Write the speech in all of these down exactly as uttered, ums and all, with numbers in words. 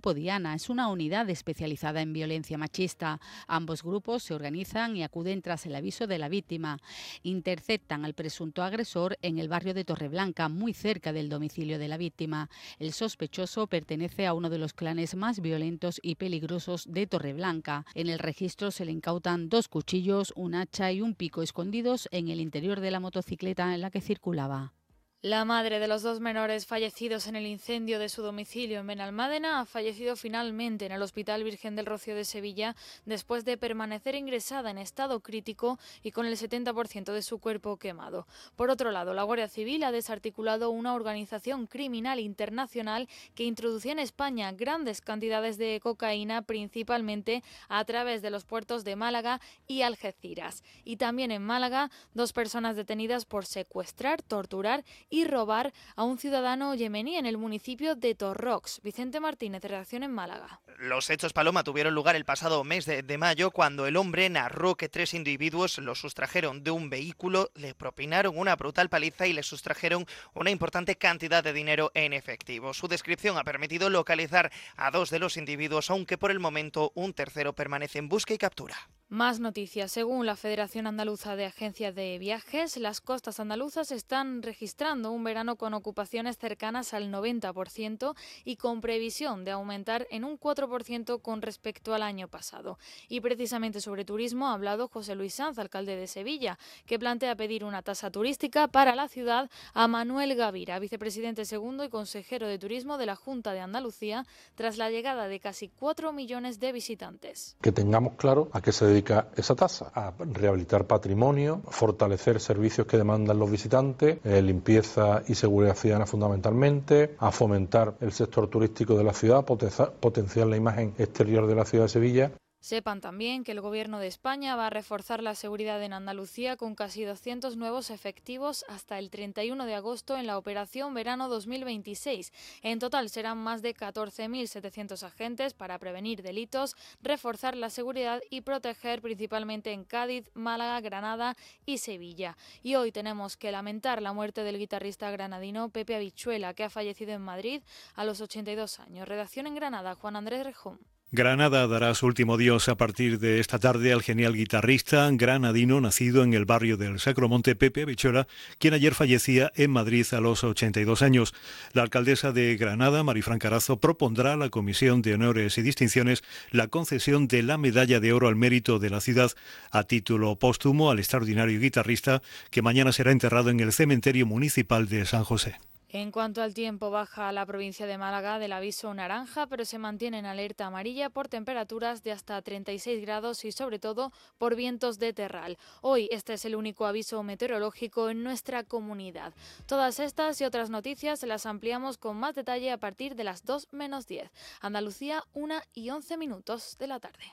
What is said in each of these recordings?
Grupo Diana es una unidad especializada en violencia machista. Ambos grupos se organizan y acuden tras el aviso de la víctima. Interceptan al presunto agresor en el barrio de Torreblanca, muy cerca del domicilio de la víctima. El sospechoso pertenece a uno de los clanes más violentos y peligrosos de Torreblanca. En el registro se le incautan dos cuchillos, un hacha y un pico escondidos en el interior de la motocicleta en la que circulaba. La madre de los dos menores fallecidos en el incendio de su domicilio en Benalmádena ha fallecido finalmente en el Hospital Virgen del Rocío de Sevilla después de permanecer ingresada en estado crítico y con el setenta por ciento de su cuerpo quemado. Por otro lado, la Guardia Civil ha desarticulado una organización criminal internacional que introducía en España grandes cantidades de cocaína, principalmente a través de los puertos de Málaga y Algeciras. Y también en Málaga, dos personas detenidas por secuestrar, torturar y robar a un ciudadano yemení en el municipio de Torrox. Vicente Martínez, redacción en Málaga. Los hechos, Paloma, tuvieron lugar el pasado mes de, de mayo, cuando el hombre narró que tres individuos lo sustrajeron de un vehículo, le propinaron una brutal paliza y le sustrajeron una importante cantidad de dinero en efectivo. Su descripción ha permitido localizar a dos de los individuos, aunque por el momento un tercero permanece en busca y captura. Más noticias. Según la Federación Andaluza de Agencias de Viajes, las costas andaluzas están registrando un verano con ocupaciones cercanas al noventa por ciento y con previsión de aumentar en un cuatro por ciento con respecto al año pasado. Y precisamente sobre turismo ha hablado José Luis Sanz, alcalde de Sevilla, que plantea pedir una tasa turística para la ciudad a Manuel Gavira, vicepresidente segundo y consejero de Turismo de la Junta de Andalucía, tras la llegada de casi cuatro millones de visitantes. Que tengamos claro a qué se dedica esa tasa, a rehabilitar patrimonio, fortalecer servicios que demandan los visitantes, eh, limpieza y seguridad ciudadana fundamentalmente, a fomentar el sector turístico de la ciudad, potenciar, potenciar la imagen exterior de la ciudad de Sevilla. Sepan también que el Gobierno de España va a reforzar la seguridad en Andalucía con casi doscientos nuevos efectivos hasta el treinta y uno de agosto en la Operación Verano dos mil veintiséis. En total serán más de catorce mil setecientos agentes para prevenir delitos, reforzar la seguridad y proteger principalmente en Cádiz, Málaga, Granada y Sevilla. Y hoy tenemos que lamentar la muerte del guitarrista granadino Pepe Habichuela, que ha fallecido en Madrid a los ochenta y dos años. Redacción en Granada, Juan Andrés Rejón. Granada dará su último adiós a partir de esta tarde al genial guitarrista granadino nacido en el barrio del Sacromonte, Pepe Habichuela, quien ayer fallecía en Madrid a los ochenta y dos años. La alcaldesa de Granada, Marifran Carazo, propondrá a la Comisión de Honores y Distinciones la concesión de la Medalla de Oro al Mérito de la ciudad a título póstumo al extraordinario guitarrista, que mañana será enterrado en el cementerio municipal de San José. En cuanto al tiempo, baja la provincia de Málaga del aviso naranja, pero se mantiene en alerta amarilla por temperaturas de hasta treinta y seis grados y sobre todo por vientos de terral. Hoy este es el único aviso meteorológico en nuestra comunidad. Todas estas y otras noticias las ampliamos con más detalle a partir de las dos menos diez. Andalucía, una y once minutos de la tarde.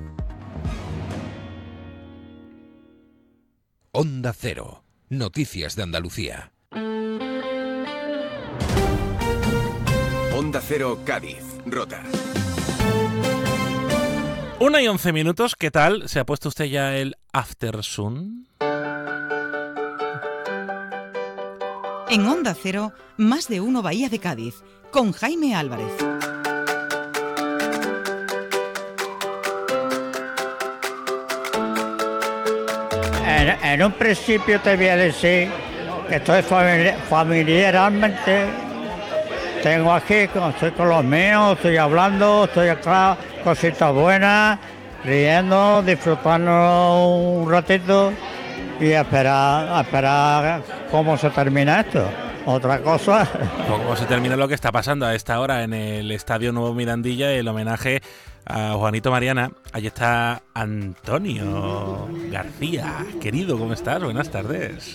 Onda Cero. Noticias de Andalucía. Onda Cero, Cádiz, Rota. Una y once minutos, ¿qué tal? ¿Se ha puesto usted ya el After Sun? En Onda Cero, más de uno Bahía de Cádiz, con Jaime Álvarez. En, en un principio te voy a decir que estoy familiar, familiarmente... Tengo aquí, estoy con los míos, estoy hablando, estoy acá, cositas buenas, riendo, disfrutando un ratito y a esperar, a esperar cómo se termina esto. Otra cosa. ¿Cómo se termina lo que está pasando a esta hora en el Estadio Nuevo Mirandilla, el homenaje a Juanito Mariana? Allí está Antonio García. Querido, ¿cómo estás? Buenas tardes.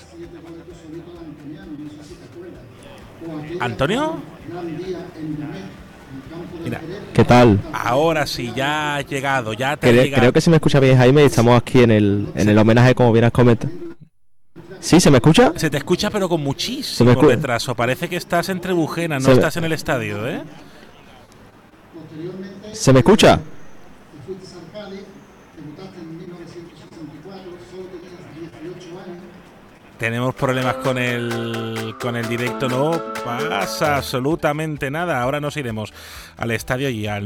¿Antonio? Mira. ¿Qué tal? Ahora sí, ya has llegado, ya te creo, has llegado. Creo que se me escucha bien, Jaime, y estamos aquí en el, en el homenaje, como bien has comentado. ¿Sí? ¿Se me escucha? Se te escucha, pero con muchísimo escu- retraso. Parece que estás en Trebujena, no se estás me... en el estadio, ¿eh? ¿Se me escucha? Tenemos problemas con el con el directo, no pasa absolutamente nada. Ahora nos iremos al estadio y al